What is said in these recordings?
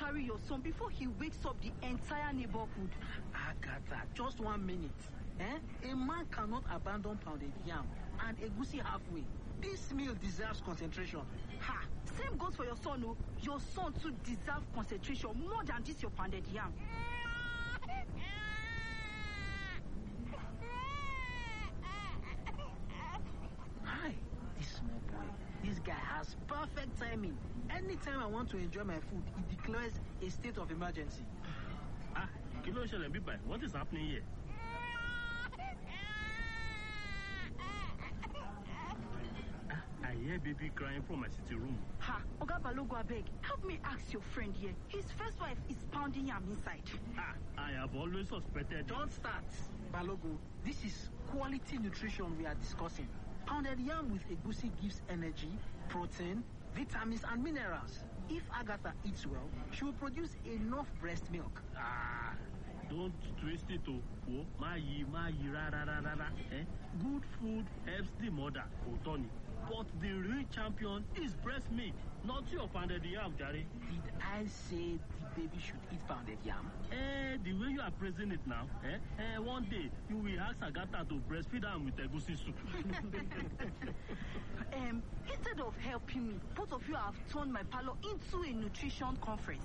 carry your son before he wakes up the entire neighborhood. Agatha, just 1 minute. A man cannot abandon pounded yam and egusi halfway. This meal deserves concentration. Ha! Same goes for your son, oh. Your son too deserves concentration more than this your pounded yam. Hi, this small boy. This guy has perfect timing. Anytime I want to enjoy my food, he declares a state of emergency. What is happening here? I hear baby crying from my sitting room. Ha! Oga Balogo abeg, help me ask your friend here. His first wife is pounding yam inside. I have always suspected. Don't start. Balogo, this is quality nutrition we are discussing. Pounded yam with egusi gives energy, protein, vitamins and minerals. If Agatha eats well, she will produce enough breast milk. Don't twist it to Good food helps the mother, Otoni. But the real champion is breast milk, not your pounded yam, Gary. Did I say the baby should eat pounded yam? The way you are praising it now, one day you will ask Agatha to breastfeed her with egusi soup. Instead of helping me, both of you have turned my parlor into a nutrition conference.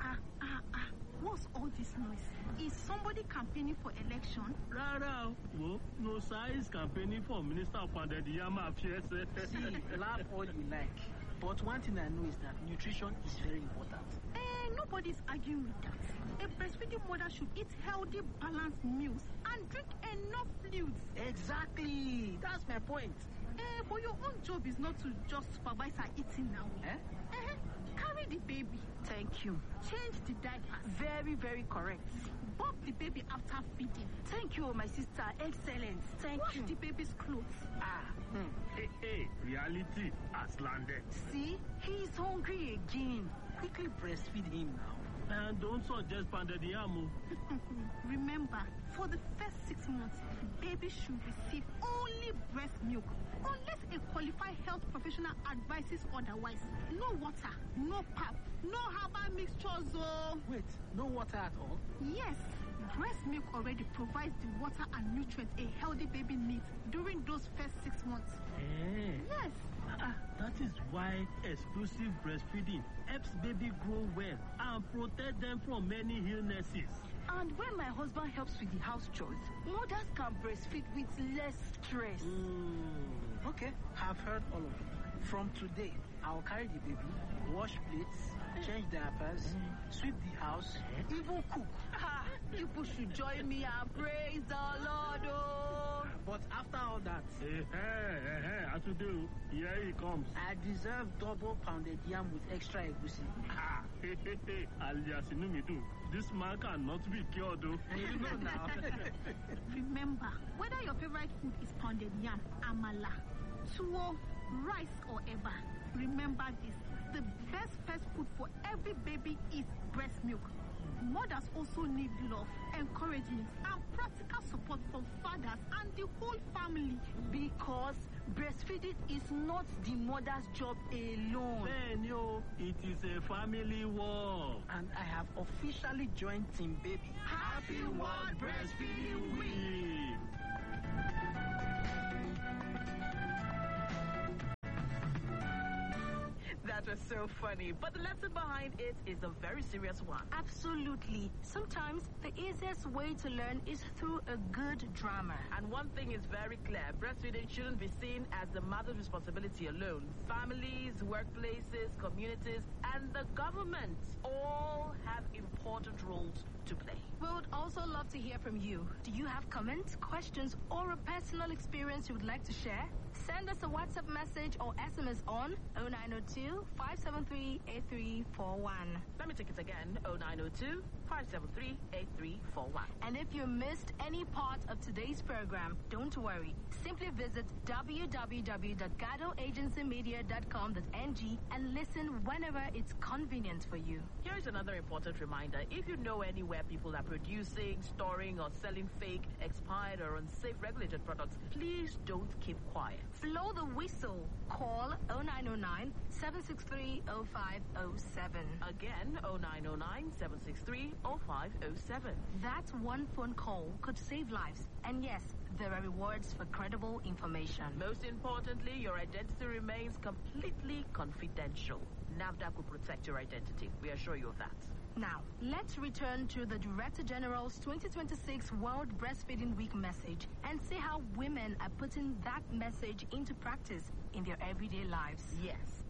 What's all this noise? Is somebody campaigning for election? Rara, no size campaigning for Minister of Pounded Yam Affairs. See, laugh all you like. But one thing I know is that nutrition is very important. Nobody's arguing with that. A breastfeeding mother should eat healthy, balanced meals and drink enough fluids. Exactly. That's my point. But your own job is not to just supervise her eating now. Carry the baby. Thank you. Change the diapers. Very, very correct. Bump the baby after feeding. Thank you, my sister. Excellent. Thank Wash you. the baby's clothes. Hey, reality has landed. See, he's hungry again. Quickly breastfeed him now. And don't suggest pounded yam. Remember, for the first 6 months, baby should receive only breast milk. Unless a qualified health professional advises otherwise. No water, no pap, no herbal mixtures. Wait, no water at all? Yes, breast milk already provides the water and nutrients a healthy baby needs during those first 6 months. Yes. That is why exclusive breastfeeding helps baby grow well and protect them from many illnesses. And when my husband helps with the house chores, mothers can breastfeed with less stress. Okay, I've heard all of it. From today, I'll carry the baby, wash plates, change diapers, sweep the house, even cook. People should join me and praise the Lord. Oh. But after all that, Atudu, here he comes. I deserve double pounded yam with extra egusi. Alias Inumidu, this man cannot be cured though. You know now. Remember, whether your favorite food is pounded yam, amala, tuwo, rice or eba, remember this. The best first food for every baby is breast milk. Mothers also need love, encouragement, and practical support from fathers and the whole family. Because breastfeeding is not the mother's job alone. Benyo, it is a family war. And I have officially joined Team Baby. Happy World Breastfeeding Week! That was so funny, but the lesson behind it is a very serious one. Absolutely. Sometimes the easiest way to learn is through a good drama. And one thing is very clear, breastfeeding shouldn't be seen as the mother's responsibility alone. Families, workplaces, communities, and the government all have important roles to play. We would also love to hear from you. Do you have comments, questions, or a personal experience you would like to share? Send us a WhatsApp message or SMS on 0902 573 8341. Let me take it again, 0902 573 8341. And if you missed any part of today's program, don't worry. Simply visit www.gadoagencymedia.com.ng and listen whenever it's convenient for you. Here is another important reminder. If you know anywhere people are producing, storing, or selling fake, expired, or unsafe regulated products, please don't keep quiet. Blow the whistle. Call 0909 763 0507. Again, 0909 763 0507. That one phone call could save lives. And yes, there are rewards for credible information. Most importantly, your identity remains completely confidential. NAFDAC will protect your identity. We assure you of that. Now, let's return to the Director General's 2026 World Breastfeeding Week message and see how women are putting that message into practice in their everyday lives. Yes.